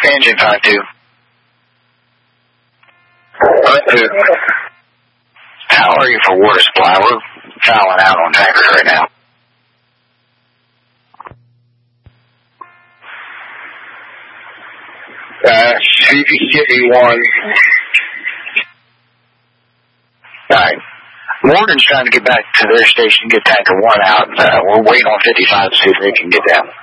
Engine 5-2. 5-2. How are you for water supply? We're fouling out on tankers right now. See if you can get me one. Alright. Morgan's trying to get back to their station, get tanker 1 out. We're waiting on 55 to see if they can get down.